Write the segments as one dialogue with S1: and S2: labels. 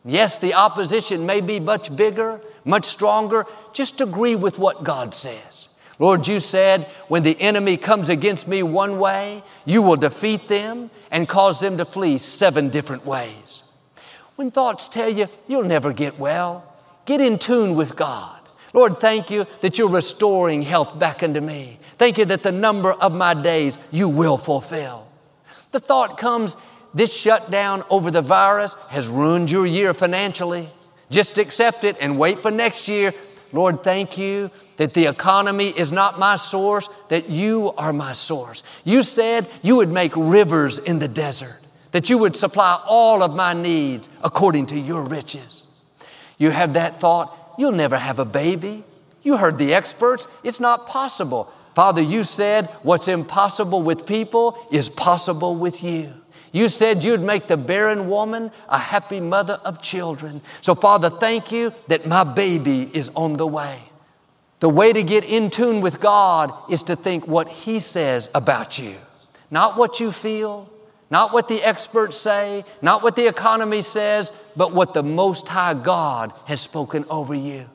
S1: Yes, the opposition may be much bigger, much stronger. Just agree with what God says. Lord, you said, when the enemy comes against me one way, you will defeat them and cause them to flee 7 different ways. When thoughts tell you you'll never get well, get in tune with God. Lord, thank you that you're restoring health back into me. Thank you that the number of my days you will fulfill. The thought comes, this shutdown over the virus has ruined your year financially. Just accept it and wait for next year. Lord, thank you that the economy is not my source, that you are my source. You said you would make rivers in the desert, that you would supply all of my needs according to your riches. You have that thought, you'll never have a baby. You heard the experts, it's not possible. Father, you said what's impossible with people is possible with you. You said you'd make the barren woman a happy mother of children. So, Father, thank you that my baby is on the way. The way to get in tune with God is to think what He says about you. Not what you feel, not what the experts say, not what the economy says, but what the Most High God has spoken over you.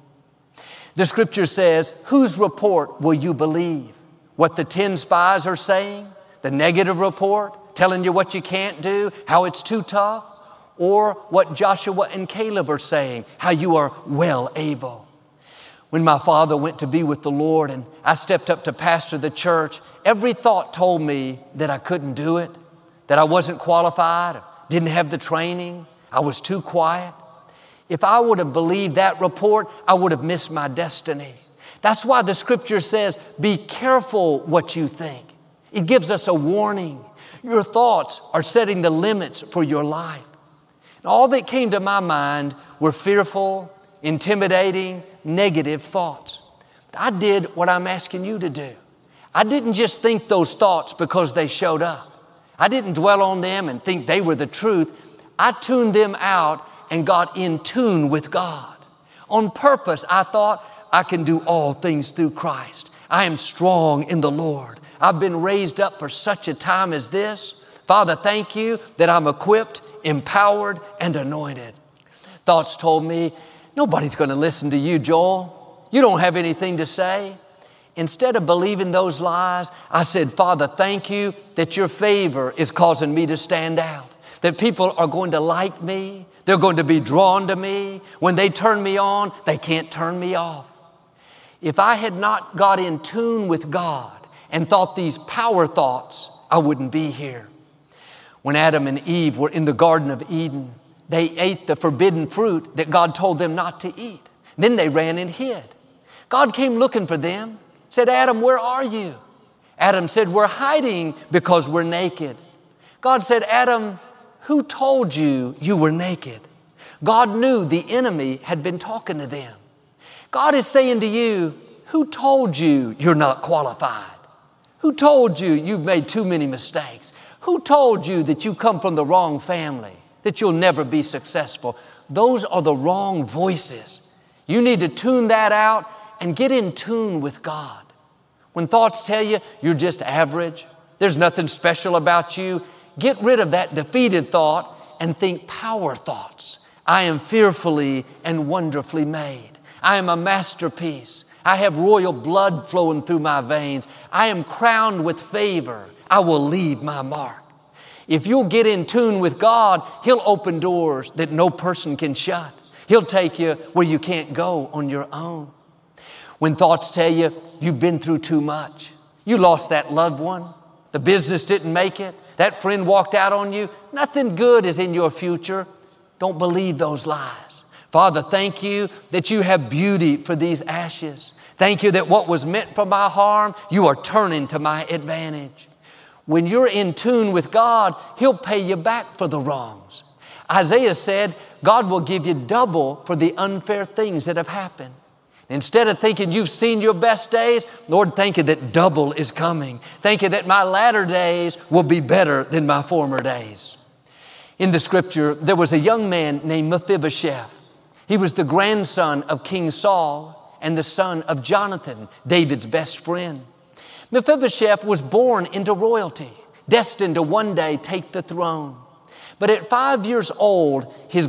S1: The Scripture says, whose report will you believe? What the 10 spies are saying? The negative report? Telling you what you can't do, how it's too tough, or what Joshua and Caleb are saying, how you are well able. When my father went to be with the Lord and I stepped up to pastor the church, every thought told me that I couldn't do it, that I wasn't qualified, didn't have the training, I was too quiet. If I would have believed that report, I would have missed my destiny. That's why the Scripture says, be careful what you think. It gives us a warning. Your thoughts are setting the limits for your life. And all that came to my mind were fearful, intimidating, negative thoughts. But I did what I'm asking you to do. I didn't just think those thoughts because they showed up. I didn't dwell on them and think they were the truth. I tuned them out and got in tune with God. On purpose, I thought, I can do all things through Christ. I am strong in the Lord. I've been raised up for such a time as this. Father, thank you that I'm equipped, empowered, and anointed. Thoughts told me, nobody's going to listen to you, Joel. You don't have anything to say. Instead of believing those lies, I said, Father, thank you that your favor is causing me to stand out, that people are going to like me. They're going to be drawn to me. When they turn me on, they can't turn me off. If I had not got in tune with God and thought these power thoughts, I wouldn't be here. When Adam and Eve were in the Garden of Eden, they ate the forbidden fruit that God told them not to eat. Then they ran and hid. God came looking for them, said, Adam, where are you? Adam said, we're hiding because we're naked. God said, Adam, who told you you were naked? God knew the enemy had been talking to them. God is saying to you, who told you you're not qualified? Who told you you've made too many mistakes? Who told you that you come from the wrong family, that you'll never be successful? Those are the wrong voices. You need to tune that out and get in tune with God. When thoughts tell you you're just average, there's nothing special about you, get rid of that defeated thought and think power thoughts. I am fearfully and wonderfully made. I am a masterpiece. I have royal blood flowing through my veins. I am crowned with favor. I will leave my mark. If you'll get in tune with God, He'll open doors that no person can shut. He'll take you where you can't go on your own. When thoughts tell you you've been through too much, you lost that loved one, the business didn't make it, that friend walked out on you, nothing good is in your future, don't believe those lies. Father, thank you that you have beauty for these ashes. Thank you that what was meant for my harm, you are turning to my advantage. When you're in tune with God, He'll pay you back for the wrongs. Isaiah said, God will give you double for the unfair things that have happened. Instead of thinking you've seen your best days, Lord, thank you that double is coming. Thank you that my latter days will be better than my former days. In the Scripture, there was a young man named Mephibosheth. He was the grandson of King Saul and the son of Jonathan, David's best friend. Mephibosheth was born into royalty, destined to one day take the throne. But at 5 years old, his